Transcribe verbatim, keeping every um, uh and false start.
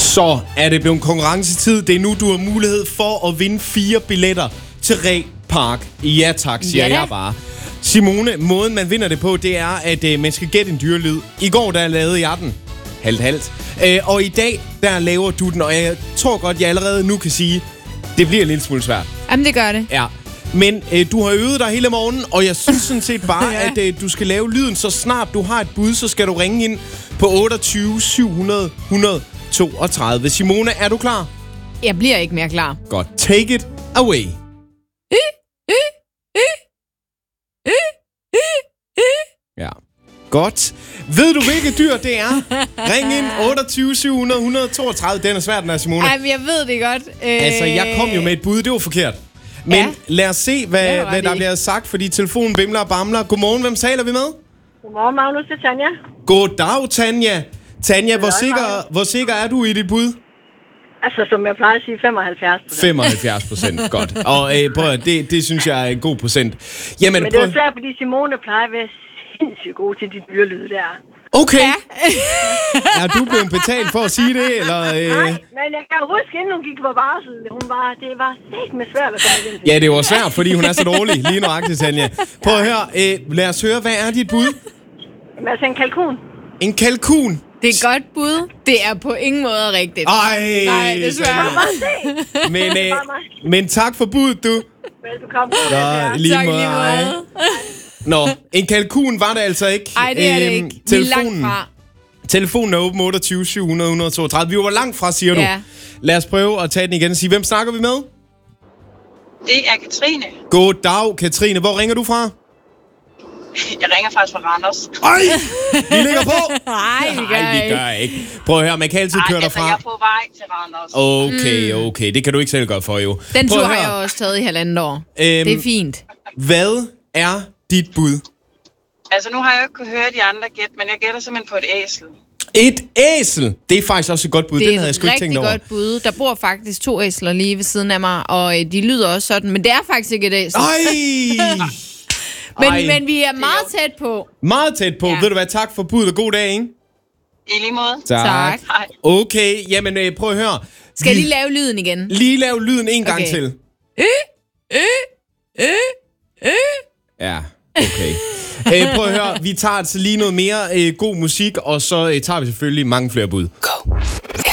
Så er det blevet konkurrencetid. Det er nu, du har mulighed for at vinde fire billetter til Reh Park. Ja tak, siger ja, jeg bare. Simone, måden man vinder det på, det er, at øh, man skal gætte en dyrelyd. I går, der lavede jeg den. Halvt, halvt. Øh, og i dag, der laver du den. Og jeg tror godt, jeg allerede nu kan sige, det bliver en lille smule svært. Jamen, det gør det. Ja. Men øh, du har øvet dig hele morgenen, og jeg synes sådan set bare, ja. at øh, du skal lave lyden, så snart du har et bud, så skal du ringe ind på otteogtyve syv hundrede et hundrede og toogtredive. Simone, er du klar? Jeg bliver ikke mere klar. Godt. Take it away. Ja. Godt. Ved du, hvilket dyr det er? Ring ind otteogtyve syv hundrede et hundrede og toogtredive. Den er svært, den er, Simone. Ej, men jeg ved det godt. Øh... Altså, jeg kom jo med et bud. Det var forkert. Men ja. lad os se, hvad, hvad der bliver sagt, fordi telefonen bimler og bamler. Godmorgen, hvem taler vi med? Godmorgen, Magnus. Det er Tanja. Goddag, Tanja. Tanja, hvor sikker, hvor sikker er du i dit bud? Altså, som jeg plejer at sige, femoghalvfjerds procent. femoghalvfjerds procent, godt. Og øh, prøv, det, det synes jeg er en god procent. Jamen, men det er jo svært, fordi Simone plejer at være sindssygt god til de dyrelyde der. Okay. Ja. Er du blevet betalt for at sige det, eller? Øh... Nej, men jeg kan huske, inden hun gik på barsel, hun var, det var helt med svært at komme ind. Ja, det var svært, fordi hun er så dårlig. Lige nøjagtigt, Tanja. Prøv at høre, øh, lad os høre, hvad er dit bud? Jamen, altså en kalkun. En kalkun? Det er et godt bud. Det er på ingen måde rigtigt. Ej, Nej, desværre. Men, øh, men tak for budet, du. Velbekomme. Ja, lige tak, måde. Lige måde. Nå, en kalkun var det altså ikke. Nej, det er det ikke. Vi er langt fra. Telefonen er åben otteogtyve syv hundrede et hundrede og toogtredive. Vi var langt fra, siger du. Ja. Lad os prøve at tage den igen og sige, hvem snakker vi med? Det er Katrine. Goddag, Katrine. Hvor ringer du fra? Jeg ringer faktisk fra Randers. Ej, vi ligger på. Nej, vi gør, Ej, vi gør ikke. Prøv at høre, man kan altid Ej, køre altså, derfra. jeg er på vej til Randers. Okay, okay. Det kan du ikke selv gøre for, jo. Den tur har jeg også taget i halvandet år. Øhm, det er fint. Hvad er dit bud? Altså, nu har jeg jo ikke kunnet høre de andre gætte, men jeg gætter simpelthen på et æsel. Et æsel? Det er faktisk også et godt bud. Det Den er havde jeg sgu ikke tænkt over. Det er et rigtig godt bud. Der bor faktisk to æsler lige ved siden af mig, og de lyder også sådan, men det er faktisk ikke et æsel. Ej! men, men vi er meget tæt på. Meget tæt på. Ja. Ved du hvad, tak for budet og god dag, ikke? I lige måde. Tak. tak. Okay, jamen øh, prøv at høre. Skal jeg lige lave lyden igen? Lige lave lyden en gang okay. til. Øh, øh, øh, øh. Ja, okay. Æ, prøv at høre, vi tager altså lige noget mere øh, god musik, og så øh, tager vi selvfølgelig mange flere bud. Go!